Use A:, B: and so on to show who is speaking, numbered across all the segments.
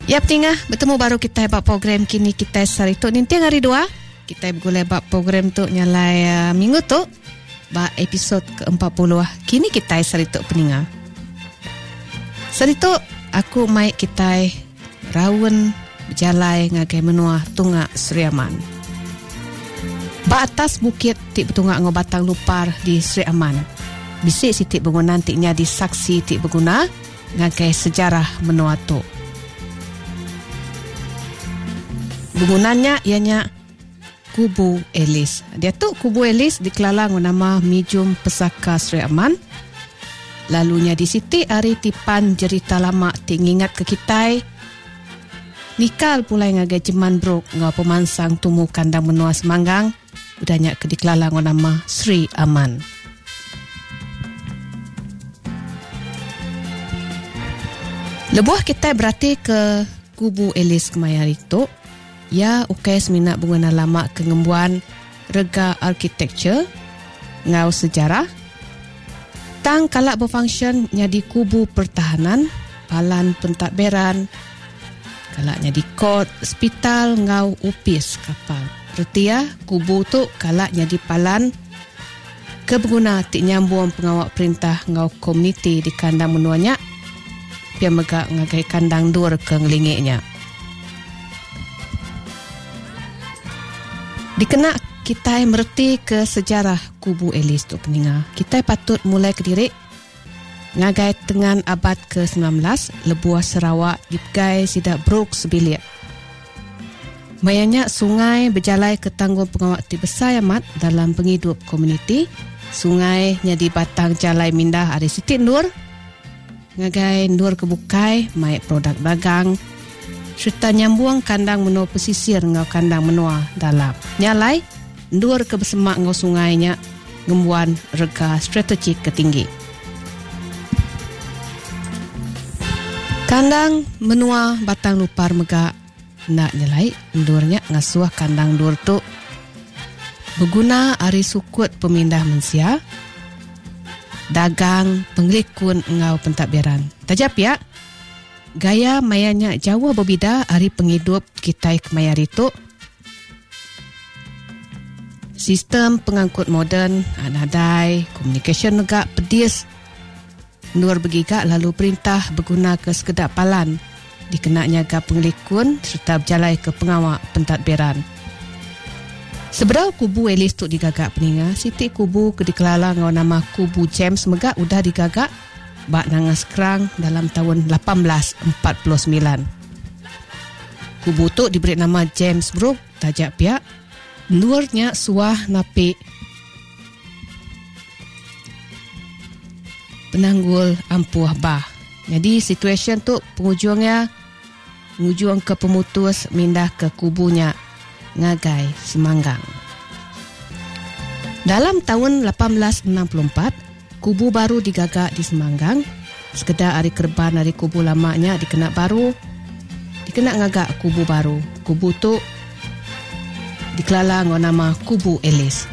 A: Ya pentingah bertemu baru kita buat program kini kita sarituk nintiang hari 2. Kita boleh buat program tu nyalai minggu tu ba episod ke-40 kini kita sarituk peningah. Sarituk aku mai kita raun berjalai ngagai menua tunga Sri Aman. Ba atas bukit ti betunga ngobatang lupar di Sri Aman. Bisik siti bangunan ti nya di saksi ti berguna ngagai sejarah menua tu. Bangunannya ianya Kubu Elis. Dia tu Kubu Elis dikelalang nama Mijum Pesaka Sri Aman. Lalunya di siti hari tipan cerita lama tingingat ke kita. Nikal pulai ngagai jeman brok ngau pemansang tumu kandang menua Semanggang. Udahnya ke dikelalang nama Sri Aman. Lebuah kita berarti ke Kubu Elis kemayar itu. Ya, UKS minat bunga lama kengembuan rega architecture ngau sejarah. Tang kalak berfungsi nyadi kubu pertahanan, palan pentadbiran, kalak nyadi kot, hospital ngau upis kapal. Berarti ya, kubu tu kalak nyadi palan kebeguna tik nyambung pengawal perintah ngau komuniti di kandang menuanya, biar megak ngagai kandang dur ke ngelingiknya. Dikena kita mereti ke sejarah Kubu Elis tu peninga. Kita patut mulai ke diri ngagai dengan abad ke-19 lebuah Sarawak dipegai sidak brok sebilik. Mayanya sungai berjalai ke tanggung pengawak ti besar amat dalam penghidup komuniti. Sungai nyadi batang jalai mindah ada sitik nur. Ngagai nur kebukai mai produk dagang. Serta nyambung kandang menua pesisir ngau kandang menua dalam. Nyalai, ndur ke bersemak ngau sungainya ngembuan rega strategik ketinggi. Kandang menua batang lupar megak nak nyalai, ndurnya ngasuah kandang dur tu berguna ari sukut pemindah mensia, dagang penglikun ngau pentadbiran. Tajap ya, gaya mayanya Jawa berbeda hari penghidup kita kemayar itu. Sistem pengangkut moden, anadai, communication negak pedis. Nur bergigak lalu perintah berguna ke sekedap palan. Dikenaknya ga penglikun serta berjalai ke pengawak pentadbiran. Seberau Kubu Elis tu digagak peninga, siti kubu ke dikelalang ngau nama Kubu James megak udah digagak bak nangas kerang dalam tahun 1849. Kubu tu diberi nama James Brook, tajak pihak. Nurnya suah napi penanggul ampuh bah. Jadi situasi tu pengujung ke pemutus mindah ke kubunya ngagai Semanggang. Dalam tahun 1864 kubu baru digagak di Semanggang. Sekedar hari kerban hari kubu lamanya dikena baru. Dikena ngagak kubu baru. Kubu tu dikelalang nama Kubu Elis.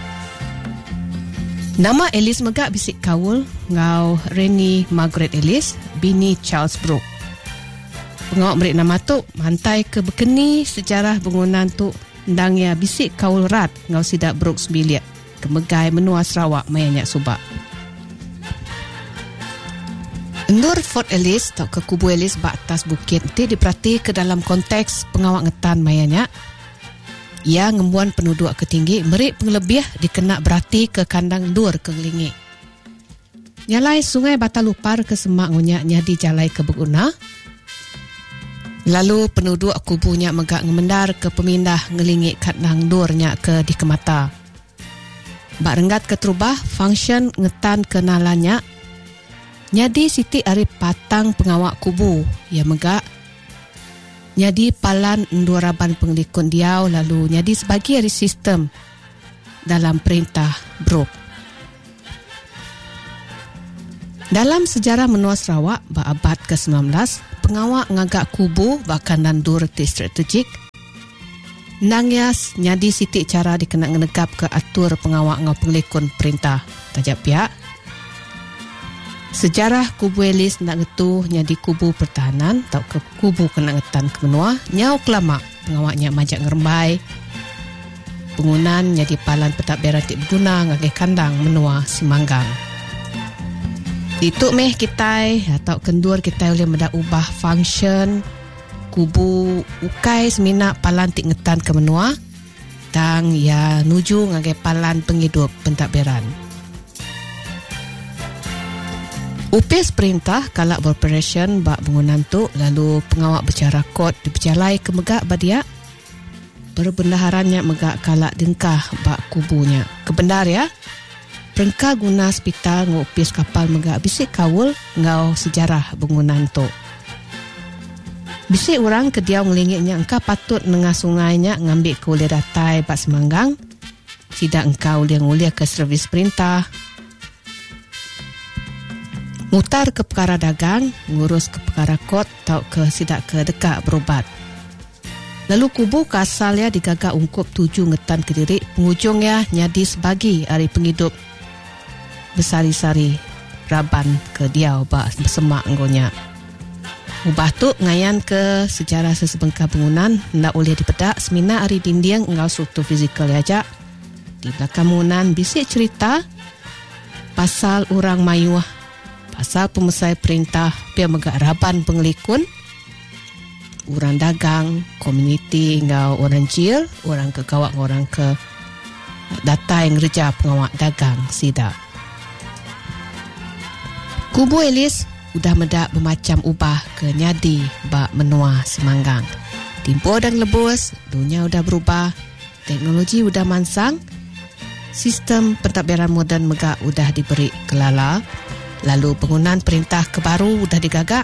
A: Nama Elis megak bisik kawul ngau Reni Margaret Elis, bini Charles Brook. Pengawak beri nama tu mantai ke bekeni sejarah bangunan tu ndangnya bisik kawul rat ngau sidak Brook sebilik. Kemegai menua Sarawak mayanya subak. Endur Fort Elis atau ke Kubu Elis bak atas bukit nanti diperhati ke dalam konteks pengawak ngetan mayanya. Ia ngembuan penduduk ketinggi merik pengelebih dikena berarti ke kandang dur ke ngelingik. Nyalai sungai Batalupar ke semak ngunyaknya di jalai ke berguna. Lalu penduduk kubunya megak ngemendar ke pemindah ngelingik kandang durnya ke di Kemata. Bak renggat ke terubah function ngetan kenalannya. Nyadi siti ari patang pengawak kubu ia megak nyadi palan enduraban penglikun diau lalu nyadi sebagai dari sistem dalam perintah Brook. Dalam sejarah menua Sarawak abad ke-19, pengawak ngagak kubu bahkan nandur strategik nangyas nyadi siti cara dikena ngenegap ke atur pengawak ngau penglikun perintah tajak pihak. Sejarah kubu Elis nak ngetu nyadi kubu pertahanan atau ke kubu kenangetan ke menua nyau kelama pengawaknya majak ngerembai bangunan nyadi palan pentadbiran tik berguna ngagai kandang menua Simanggang. Dituk meh kitai atau kendur kitai boleh mendak ubah function kubu ukai semina palan tik ngetan ke menua tang ya nuju ngagai palan penghidup pentadbiran. Upis perintah kalak beroperasi bak bangunan tu lalu pengawak bercara kod diperjalai ke megak badia perbendaharannya megak kalak dengkah bak kubunya kebendar ya perengka guna hospital ngupis kapal megak bisik kawul ngau sejarah bangunan tu bisik orang kediau ngelingitnya engkau patut nengah sungainya ngambil ke ulia datai bak Semanggang tidak engkau ulia-ulia ke servis perintah mutar ke perkara dagang, ngurus ke perkara kod atau ke sidak ke dekat berubat. Lalu kubu ke asalnya digagak ungkup 7 ngetan Kediri, pengujungnya nyadi sebagi hari penghidup bersari-sari raban ke diau bak bersemak nggonya. Ubah tu ngayan ke sejarah sesebengkah bangunan nak boleh dipedak semina hari dinding ngau struktur fizikal aja. Di belakang bangunan bisik cerita pasal orang mayuah pasal pemesai perintah pihak megak raban pengelikun orang dagang komuniti ngau orang jil orang ke kawak orang ke data yang reja pengawak dagang sida kubu Elis udah medak bermacam ubah ke nyadi bak menua Semanggang timpo dan lebus dunia udah berubah teknologi udah mansang sistem pentadbiran moden megak udah diberi kelala. Lalu penggunaan perintah kebaru udah digagak.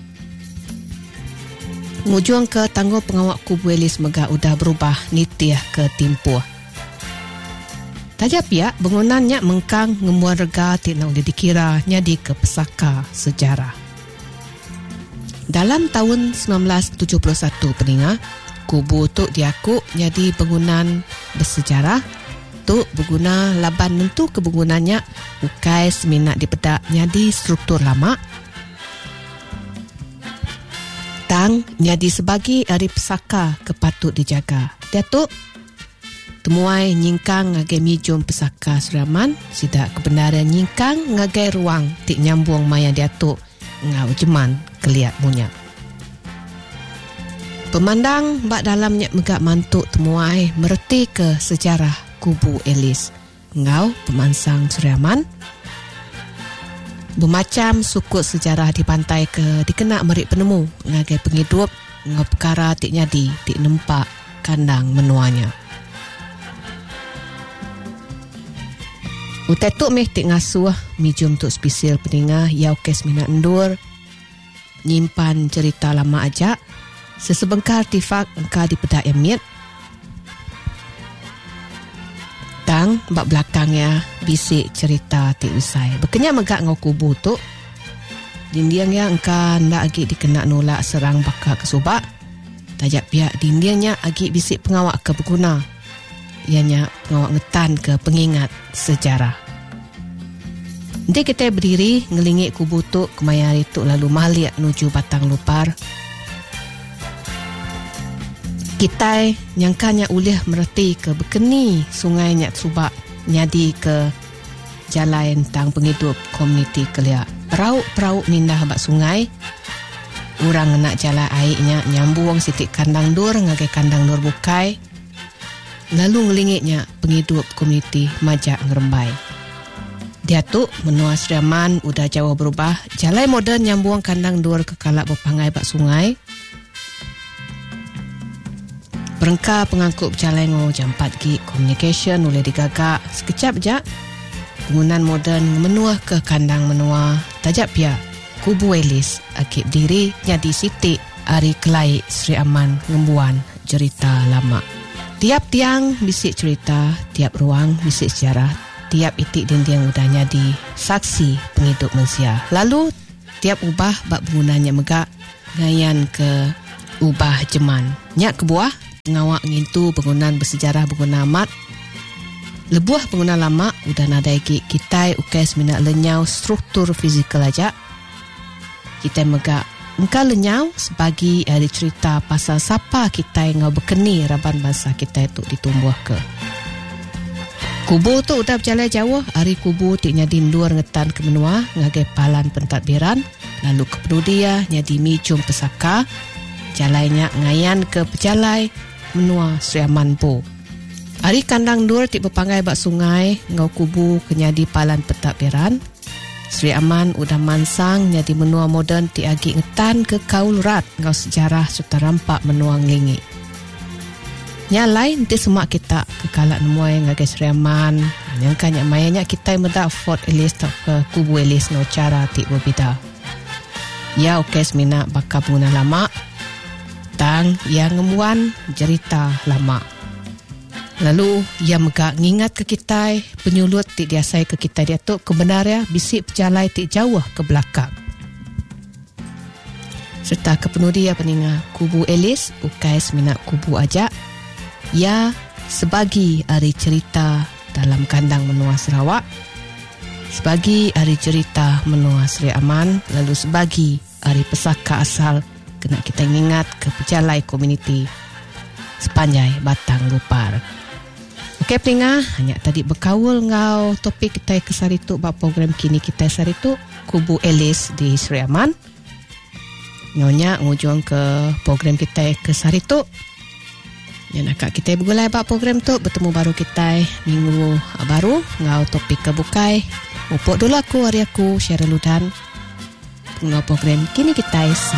A: Ngujung ke tangguh pengawak kubu Elis megak udah berubah nitiah ke timpuh. Tajap ya, bangunannya mengkang ngemuan rega tidak boleh dikira nyadi ke pesaka sejarah. Dalam tahun 1971 peninga, kubu tu diaku nyadi bangunan bersejarah tu berguna laban nentu kebangunannya ukai seminat dipedak nyadi struktur lama tang nyadi sebagi hari pesaka kepatut dijaga dia tu temuai nyingkang ngagai mijum pesaka suraman sidak kebenaran nyingkang ngagai ruang tik nyambung maya dia tu ngau jeman keliat munya pemandang bak dalamnya megak mantuk temuai mereti ke sejarah kubu Elis ngau pemansang Suriaman bermacam sukut sejarah di pantai ke dikena merik penemu ngagai penghidup ngau perkara tik nyadi tik nempak kandang menuanya utetuk meh tik ngasuh mijum tuk spesial peningah yau kes minat endur nyimpan cerita lama aja sesebengkar artifak engkau dipedak emit tang bak belakangnya bisik cerita tik usai berkenyak megak ngau kubu tu dindingnya engkau ndak agi dikena nolak serang bakal kesubak tajak pihak dindingnya agi bisik pengawak ke berguna ianya pengawak ngetan ke pengingat sejarah nanti kita berdiri ngelingit kubu tu kemayari tu lalu maliak nuju batang lupar kita nyangkanya ulih mereti ke berkeni sungai nyak subak nyadi ke jalan tang penghidup komuniti kelia perauk mindah bak sungai orang nak jalan airnya nyambung sitik kandang dur ngagai kandang dur bukai lalu ngelingitnya penghidup komuniti majak ngerembai dia tu menua Suriaman udah jauh berubah jalan moden nyambung kandang dur ke kalak berpangai bak sungai perengka pengangkut berjalan ngau jam 4 communication boleh digagak sekejap je bangunan moden menua ke kandang menua tajap ya kubu Elis akib diri nyadi sitik hari kelai Sri Aman ngembuan cerita lama tiap tiang bisik cerita tiap ruang bisik sejarah tiap itik dinding udah nyadi saksi penghidup manusia lalu tiap ubah bak bangunannya megak ngayan ke ubah jeman nyak ke buah ngawak ngintu bangunan bersejarah bangunan amat Lebuah pengguna lama udah nadai kita ukai semina lenyau struktur fizikal aja. Kita megak engkau lenyau sebagi ada cerita pasal siapa kita ngau berkeni raban bangsa kita itu ditumbuh ke. Kubu tu udah berjalan jauh, hari kubu tik nyadi luar ngetan ke menua ngagai palan pentadbiran, lalu ke penudia nyadi mijum pesaka, jalannya ngayan ke pejalai menua Sri Aman Po. Hari kandang dur tik berpangai bak sungai ngau kubu kenyadi palan pentadbiran. Sri Aman udah mansang nyadi menua moden tik agi ngetan ke kaul rat ngau sejarah serta rampak menua ngelingi. Nyalai nanti semak kita kekalak nemuai ngagai Sri Aman. Nyangka nyak mayanya kita medak Fort Elis tak ke kubu Elis no cara tik berbeda. Ya okey semina bakal pengguna lama. Tang yang ngemuan cerita lama. Lalu ia megak ngingat ke kita penyulut tik diasai ke kita dia tu kebenarnya bisik pejalai tik jauh ke belakang. Serta ke penudi ya peninga kubu Elis ukai semina kubu ajak. Ya sebagi hari cerita dalam kandang menua Sarawak, sebagi hari cerita menua Sri Aman, lalu sebagi hari pesaka asal kena kita ingat ke pejalai komuniti sepanjang Batang Lupar. Okey peninga, hanya tadi berkawal ngau topik kita ke Sarituk bab program kini kita Sarituk kubu Elis di Sri Aman. Nyonya ngujung ke program kita ke Sarituk. Ya nak kita bergulai bab program tu bertemu baru kita minggu baru ngau topik kebukai. Upuk dulu aku hari aku Syarul Ludan. Ngau program kini kita